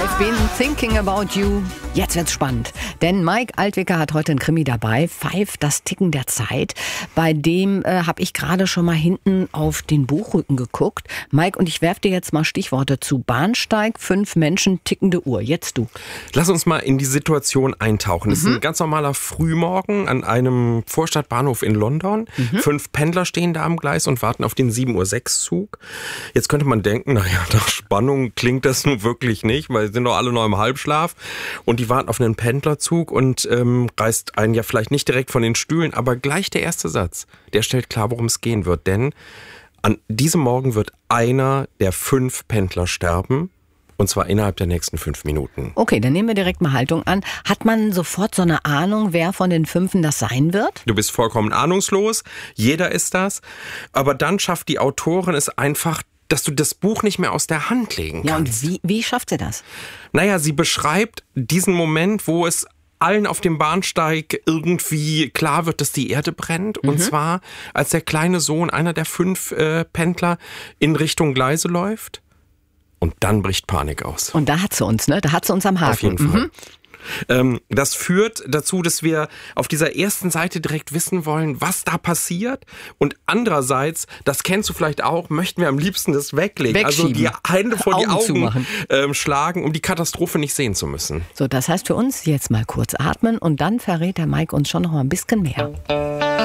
I've been thinking about you. Jetzt wird's spannend, denn Mike Altwicker hat heute einen Krimi dabei, Five, das Ticken der Zeit. Bei dem habe ich gerade schon mal hinten auf den Buchrücken geguckt. Mike, und ich werfe dir jetzt mal Stichworte zu. Bahnsteig, 5 Menschen, tickende Uhr. Jetzt du. Lass uns mal in die Situation eintauchen. Es ist ein ganz normaler Frühmorgen an einem Vorstadtbahnhof in London. 5 Pendler stehen da am Gleis und warten auf den 7:06 Uhr Zug. Jetzt könnte man denken, naja, nach Spannung klingt das nun wirklich nicht, weil sie sind doch alle noch im Halbschlaf. Und die warten auf einen Pendlerzug und reißt einen ja vielleicht nicht direkt von den Stühlen, aber gleich der erste Satz, der stellt klar, worum es gehen wird. Denn an diesem Morgen wird einer der 5 Pendler sterben. Und zwar innerhalb der nächsten 5 Minuten. Okay, dann nehmen wir direkt mal Haltung an. Hat man sofort so eine Ahnung, wer von den 5 das sein wird? Du bist vollkommen ahnungslos, jeder ist das. Aber dann schafft die Autorin es einfach, dass du das Buch nicht mehr aus der Hand legen kannst. Ja, und wie schafft sie das? Naja, sie beschreibt diesen Moment, wo es allen auf dem Bahnsteig irgendwie klar wird, dass die Erde brennt. Und zwar, als der kleine Sohn einer der 5 Pendler in Richtung Gleise läuft. Und dann bricht Panik aus. Und da hat sie uns, ne? Da hat sie uns am Haken. Auf jeden Fall. Das führt dazu, dass wir auf dieser ersten Seite direkt wissen wollen, was da passiert. Und andererseits, das kennst du vielleicht auch, möchten wir am liebsten das weglegen. Also die Hände vor die Augen schlagen, um die Katastrophe nicht sehen zu müssen. So, das heißt für uns jetzt mal kurz atmen und dann verrät der Mike uns schon noch mal ein bisschen mehr.